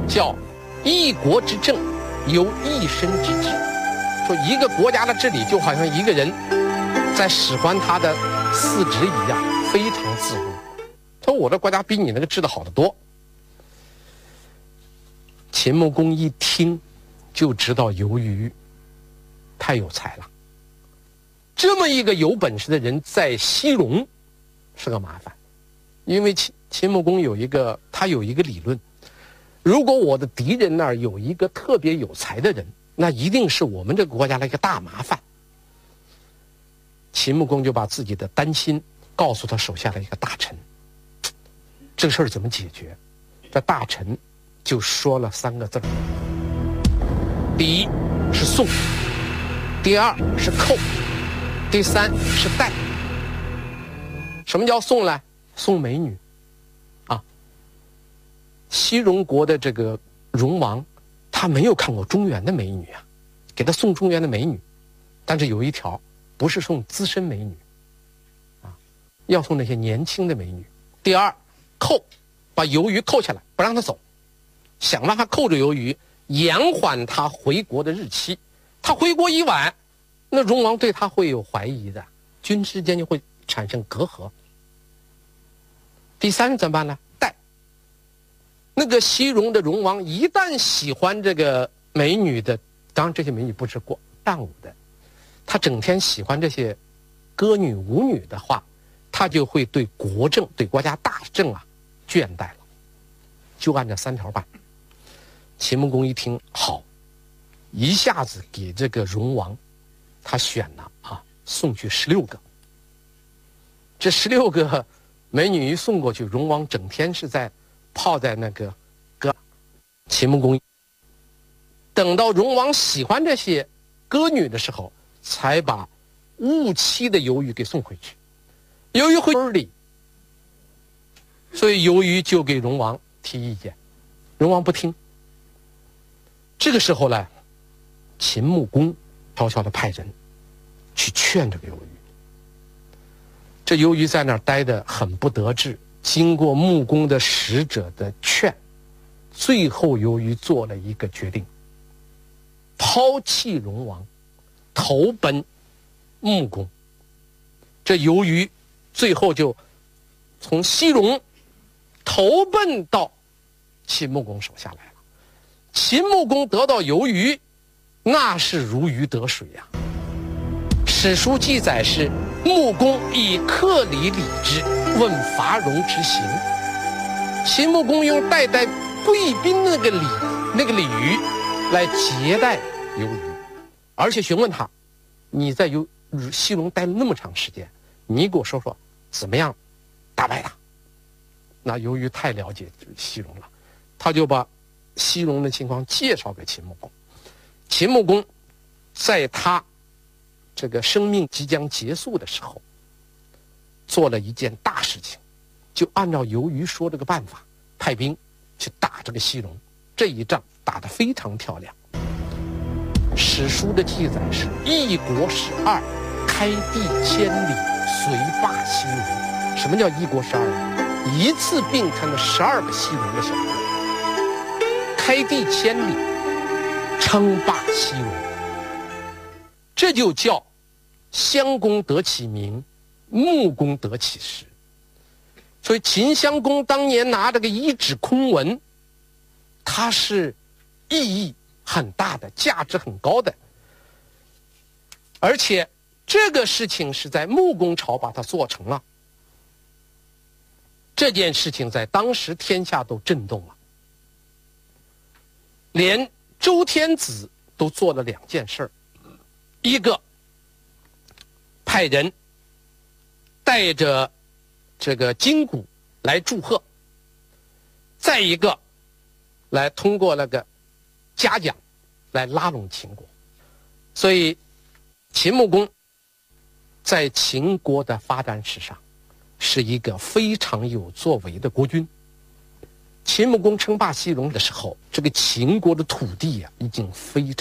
叫一国之政由一身之治。说一个国家的治理就好像一个人在使唤他的四肢一样，非常自如。他说我的国家比你那个治得好得多。秦穆公一听就知道由于太有才了，这么一个有本事的人在西戎是个麻烦。因为秦穆公有一个理论，如果我的敌人那儿有一个特别有才的人，那一定是我们这个国家的一个大麻烦。秦穆公就把自己的担心告诉他手下的一个大臣，这个事儿怎么解决？这大臣就说了3个字：第一是送，第二是扣，第三是带。什么叫送呢？送美女啊！西戎国的这个戎王，他没有看过中原的美女啊，给他送中原的美女，但是有一条，不是送资深美女啊，要送那些年轻的美女。第二，扣，把由于扣下来，不让他走，想办法扣着由于，延缓他回国的日期。他回国一晚，那戎王对他会有怀疑的，君之间就会产生隔阂。第三怎么办呢？带。那个西戎的戎王一旦喜欢这个美女的，当然这些美女不是伴舞的，他整天喜欢这些歌女舞女的话，他就会对国政对国家大政啊倦怠了，就按这3条办。秦穆公一听好，一下子给这个戎王他选了啊，送去16个。这16个美女一送过去，戎王整天是泡在那个秦穆公等到戎王喜欢这些歌女的时候，才把误期的由于给送回去。由于回村里，所以由于就给戎王提意见，戎王不听。这个时候呢，秦穆公悄悄地派人去劝这个由于。这由于在那儿待得很不得志，经过穆公的使者的劝，最后由于做了一个决定，抛弃戎王，投奔穆公。这由于最后就从西戎投奔到秦穆公手下来了。秦穆公得到由于，那是如鱼得水呀。史书记载是穆公以克礼礼之，问伐戎之行。秦穆公用代贵宾的那个礼仪来接待由于，而且询问他，你在西戎待了那么长时间，你给我说说怎么样打败他。那由于太了解西戎了，他就把西戎的情况介绍给秦穆公。秦穆公在他这个生命即将结束的时候，做了一件大事情，就按照由于说这个办法，派兵去打这个西戎。这一仗打得非常漂亮。史书的记载是一国12，开地千里，遂霸西戎。什么叫一国12？一次并吞了12个西戎的小国，开地千里，称霸西戎。这就叫襄公得其名，穆公得其实。所以秦襄公当年拿这个一纸空文，它是意义很大的，价值很高的。而且这个事情是在穆公朝把它做成了，这件事情在当时天下都震动了，连周天子都做了2件事，一个派人带着这个金鼓来祝贺，再一个来通过那个嘉奖来拉拢秦国。所以秦穆公在秦国的发展史上是一个非常有作为的国君。秦穆公称霸西戎的时候，这个秦国的土地已经非常